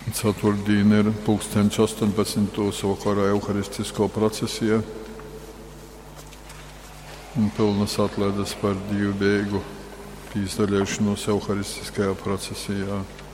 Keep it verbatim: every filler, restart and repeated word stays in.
Ceturtdiena ir pulksteņš astoņpadsmitos vakarā Euharistisko procesija un pilnas atlaides par divu bēgu pīsdaļošanos Euharistiskajā procesijā.